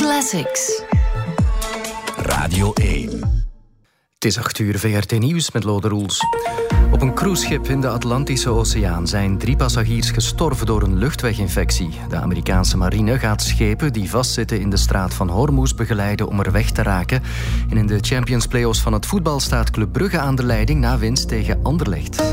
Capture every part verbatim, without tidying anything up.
Classics. Radio één. Het is acht uur, V R T Nieuws met Lode Roels. Op een cruiseschip in de Atlantische Oceaan zijn drie passagiers gestorven door een luchtweginfectie. De Amerikaanse marine gaat schepen die vastzitten in de straat van Hormuz begeleiden om er weg te raken. En in de Champions Play-offs van het voetbal staat Club Brugge aan de leiding na winst tegen Anderlecht.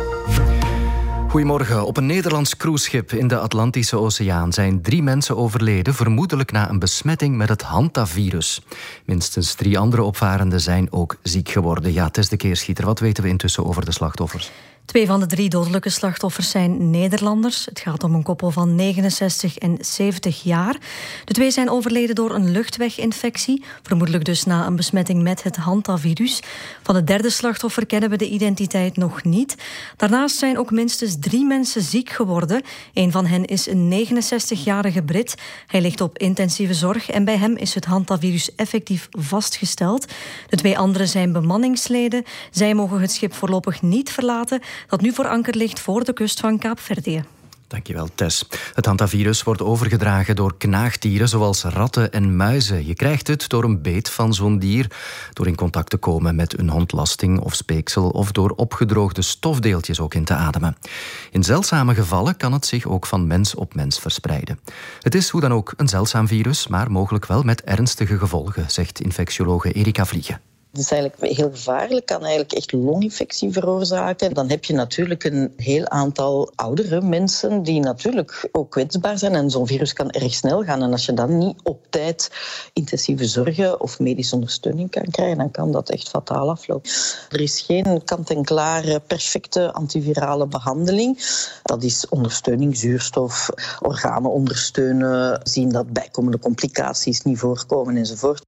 Goedemorgen. Op een Nederlands cruiseschip in de Atlantische Oceaan zijn drie mensen overleden, vermoedelijk na een besmetting met het hantavirus. Minstens drie andere opvarenden zijn ook ziek geworden. Ja, Tess de Keerschieter, wat weten we intussen over de slachtoffers? Twee van de drie dodelijke slachtoffers zijn Nederlanders. Het gaat om een koppel van negenenzestig en zeventig jaar. De twee zijn overleden door een luchtweginfectie, vermoedelijk dus na een besmetting met het hantavirus. Van het derde slachtoffer kennen we de identiteit nog niet. Daarnaast zijn ook minstens drie mensen ziek geworden. Een van hen is een negenenzestigjarige Brit. Hij ligt op intensieve zorg en bij hem is het hantavirus effectief vastgesteld. De twee anderen zijn bemanningsleden. Zij mogen het schip voorlopig niet verlaten, dat nu voor anker ligt voor de kust van Kaapverdië. Dankjewel, Tess. Het hantavirus wordt overgedragen door knaagdieren zoals ratten en muizen. Je krijgt het door een beet van zo'n dier, door in contact te komen met een ontlasting of speeksel of door opgedroogde stofdeeltjes ook in te ademen. In zeldzame gevallen kan het zich ook van mens op mens verspreiden. Het is hoe dan ook een zeldzaam virus, maar mogelijk wel met ernstige gevolgen, zegt infectiologe Erika Vliegen. Het is eigenlijk heel gevaarlijk, kan eigenlijk echt longinfectie veroorzaken. Dan heb je natuurlijk een heel aantal oudere mensen die natuurlijk ook kwetsbaar zijn. En zo'n virus kan erg snel gaan. En als je dan niet op tijd intensieve zorgen of medische ondersteuning kan krijgen, dan kan dat echt fataal aflopen. Er is geen kant-en-klare perfecte antivirale behandeling. Dat is ondersteuning, zuurstof, organen ondersteunen, zien dat bijkomende complicaties niet voorkomen enzovoort.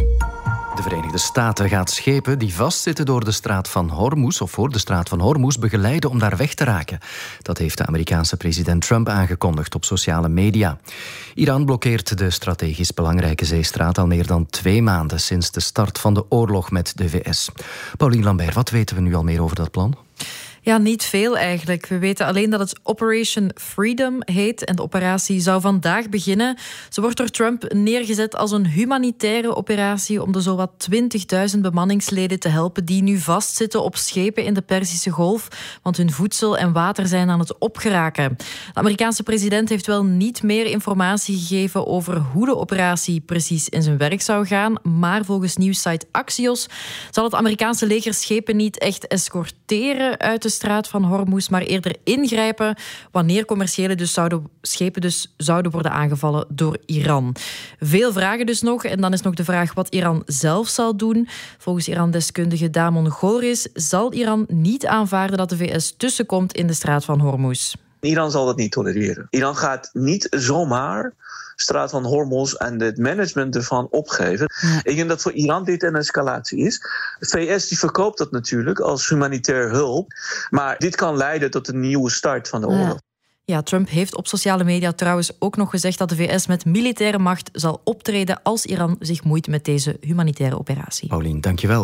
De Verenigde Staten gaat schepen die vastzitten door de straat van Hormuz of voor de straat van Hormuz begeleiden om daar weg te raken. Dat heeft de Amerikaanse president Trump aangekondigd op sociale media. Iran blokkeert de strategisch belangrijke zeestraat al meer dan twee maanden sinds de start van de oorlog met de V S. Pauline Lambert, wat weten we nu al meer over dat plan? Ja, niet veel eigenlijk. We weten alleen dat het Operation Freedom heet en de operatie zou vandaag beginnen. Ze wordt door Trump neergezet als een humanitaire operatie om de zowat twintigduizend bemanningsleden te helpen die nu vastzitten op schepen in de Perzische Golf, want hun voedsel en water zijn aan het opgeraken. De Amerikaanse president heeft wel niet meer informatie gegeven over hoe de operatie precies in zijn werk zou gaan, maar volgens nieuwssite Axios zal het Amerikaanse leger schepen niet echt escorteren uit de straat van Hormuz, maar eerder ingrijpen wanneer commerciële dus zouden, schepen dus zouden worden aangevallen door Iran. Veel vragen dus nog. En dan is nog de vraag wat Iran zelf zal doen. Volgens Iran-deskundige Damon Goris zal Iran niet aanvaarden dat de V S tussenkomt in de straat van Hormuz. Iran zal dat niet tolereren. Iran gaat niet zomaar straat van Hormuz en het management ervan opgeven. Ja. Ik denk dat voor Iran dit een escalatie is. De V S die verkoopt dat natuurlijk als humanitair hulp, maar dit kan leiden tot een nieuwe start van de oorlog. Ja. Ja, Trump heeft op sociale media trouwens ook nog gezegd dat de V S met militaire macht zal optreden als Iran zich moeit met deze humanitaire operatie. Paulien, dankjewel.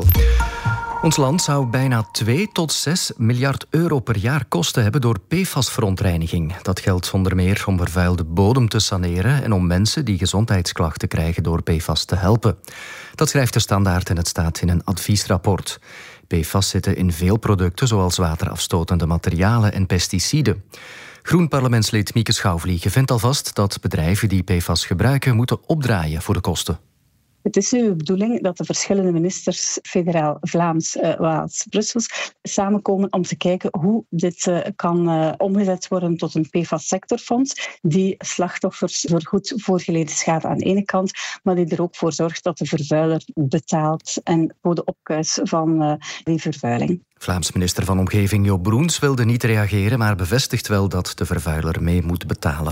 Ons land zou bijna twee tot zes miljard euro per jaar kosten hebben door P F A S-verontreiniging. Dat geldt zonder meer om vervuilde bodem te saneren en om mensen die gezondheidsklachten krijgen door P F A S te helpen. Dat schrijft de Standaard en het staat in een adviesrapport. P F A S zitten in veel producten zoals waterafstotende materialen en pesticiden. Groen-parlementslid Mieke Schouwvliegen vindt alvast dat bedrijven die P F A S gebruiken moeten opdraaien voor de kosten. Het is nu de bedoeling dat de verschillende ministers, federaal, Vlaams, uh, Waals, Brussels, samenkomen om te kijken hoe dit uh, kan uh, omgezet worden tot een P F A S-sectorfonds die slachtoffers vergoedt voor geleden schade aan de ene kant, maar die er ook voor zorgt dat de vervuiler betaalt en voor de opkuis van uh, die vervuiling. Vlaams minister van Omgeving Joop Broens wilde niet reageren, maar bevestigt wel dat de vervuiler mee moet betalen.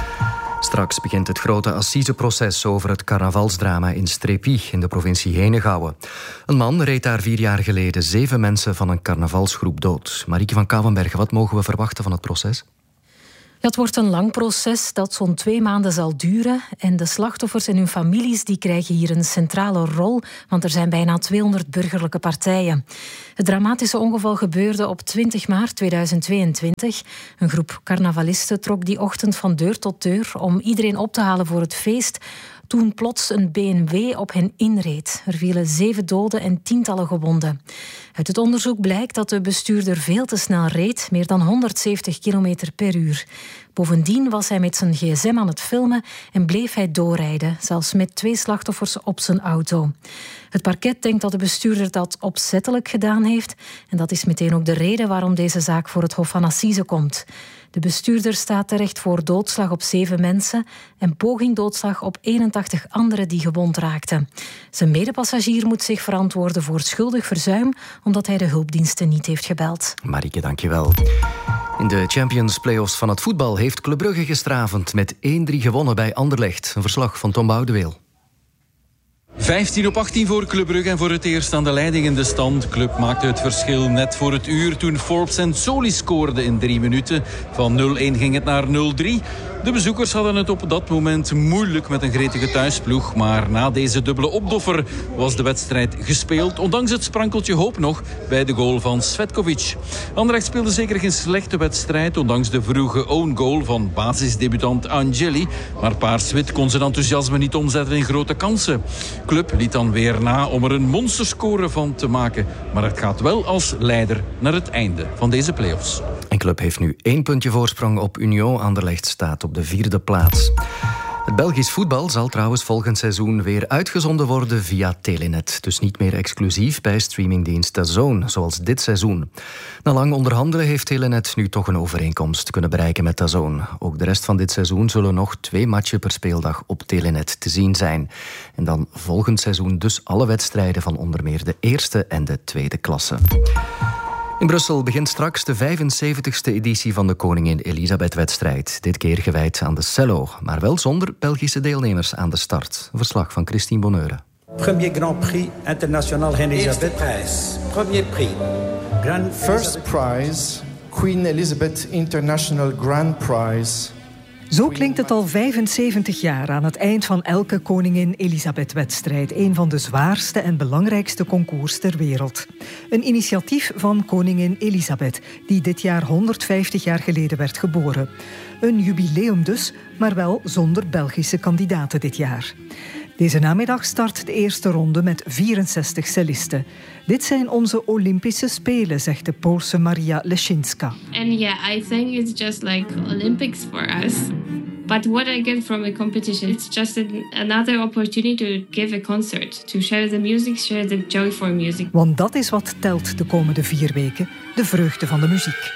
Straks begint het grote assiseproces over het carnavalsdrama in Strépy in de provincie Henegouwen. Een man reed daar vier jaar geleden zeven mensen van een carnavalsgroep dood. Marieke van Kouwenbergen, wat mogen we verwachten van het proces? Het wordt een lang proces dat zo'n twee maanden zal duren. En de slachtoffers en hun families die krijgen hier een centrale rol, want er zijn bijna tweehonderd burgerlijke partijen. Het dramatische ongeval gebeurde op twintig maart tweeduizend tweeëntwintig. Een groep carnavalisten trok die ochtend van deur tot deur om iedereen op te halen voor het feest. toen plots een B M W op hen inreed. Er vielen zeven doden en tientallen gewonden. Uit het onderzoek blijkt dat de bestuurder veel te snel reed, meer dan honderdzeventig kilometer per uur. Bovendien was hij met zijn gsm aan het filmen en bleef hij doorrijden, zelfs met twee slachtoffers op zijn auto. Het parket denkt dat de bestuurder dat opzettelijk gedaan heeft en dat is meteen ook de reden waarom deze zaak voor het Hof van Assise komt. De bestuurder staat terecht voor doodslag op zeven mensen en poging doodslag op eenentachtig anderen die gewond raakten. Zijn medepassagier moet zich verantwoorden voor schuldig verzuim omdat hij de hulpdiensten niet heeft gebeld. Marieke, dankjewel. In de Champions Playoffs van het voetbal heeft Club Brugge gisteravond met één drie gewonnen bij Anderlecht. Een verslag van Tom Boudeweel. vijftien op achttien voor Club Brugge en voor het eerst aan de leiding in de stand. Club maakte het verschil net voor het uur toen Forbes en Soli scoorden in drie minuten. Van nul één ging het naar nul drie. De bezoekers hadden het op dat moment moeilijk met een gretige thuisploeg. Maar na deze dubbele opdoffer was de wedstrijd gespeeld. Ondanks het sprankeltje hoop nog bij de goal van Svetkovic. Anderlecht speelde zeker geen slechte wedstrijd. Ondanks de vroege own goal van basisdebutant Angeli. Maar Paars-Wit kon zijn enthousiasme niet omzetten in grote kansen. Club liet dan weer na om er een monsterscore van te maken. Maar het gaat wel als leider naar het einde van deze play-offs. En Club heeft nu één puntje voorsprong op Union. Anderlecht staat op de vierde plaats. Het Belgisch voetbal zal trouwens volgend seizoen weer uitgezonden worden via Telenet. Dus niet meer exclusief bij streamingdienst DAZN, zoals dit seizoen. Na lang onderhandelen heeft Telenet nu toch een overeenkomst kunnen bereiken met DAZN. Ook de rest van dit seizoen zullen nog twee matchen per speeldag op Telenet te zien zijn. En dan volgend seizoen dus alle wedstrijden van onder meer de eerste en de tweede klasse. In Brussel begint straks de vijfenzeventigste editie van de Koningin Elisabeth-wedstrijd. Dit keer gewijd aan de cello, maar wel zonder Belgische deelnemers aan de start. Een verslag van Christine Bonneuren. Premier Grand Prix International Reine Elisabeth. Prijs. Premier Prix. Grand First Prize, Queen Elizabeth International Grand Prize. Zo klinkt het al vijfenzeventig jaar aan het eind van elke Koningin Elisabeth-wedstrijd. Een van de zwaarste en belangrijkste concours ter wereld. Een initiatief van koningin Elisabeth, die dit jaar honderdvijftig jaar geleden werd geboren. Een jubileum dus, maar wel zonder Belgische kandidaten dit jaar. Deze namiddag start de eerste ronde met vierenzestig cellisten. Dit zijn onze Olympische Spelen, zegt de Poolse Maria Leszczyńska. And yeah, I think it's just like Olympics for us. But what I get from the competition, it's just another opportunity to give a concert, to share the music, share the joy for music. Want dat is wat telt de komende vier weken, de vreugde van de muziek.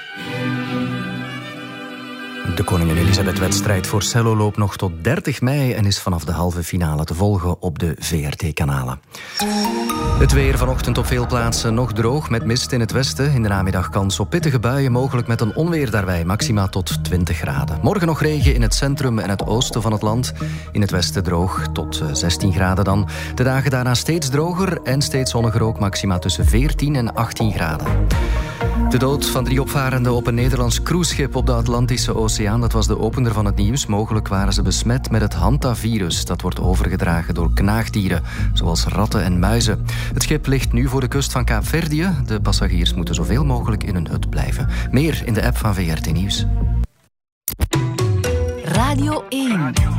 De Koningin Elisabeth-wedstrijd voor cello loopt nog tot dertig mei... en is vanaf de halve finale te volgen op de V R T-kanalen. Het weer vanochtend op veel plaatsen nog droog met mist in het westen. In de namiddag kans op pittige buien, mogelijk met een onweer daarbij. Maxima tot twintig graden. Morgen nog regen in het centrum en het oosten van het land. In het westen droog tot zestien graden dan. De dagen daarna steeds droger en steeds zonniger ook. Maxima tussen veertien en achttien graden. De dood van drie opvarenden op een Nederlands cruiseschip op de Atlantische Oceaan, dat was de opener van het nieuws. Mogelijk waren ze besmet met het hantavirus. Dat wordt overgedragen door knaagdieren, zoals ratten en muizen. Het schip ligt nu voor de kust van Kaapverdië. De passagiers moeten zoveel mogelijk in hun hut blijven. Meer in de app van V R T Nieuws. Radio één.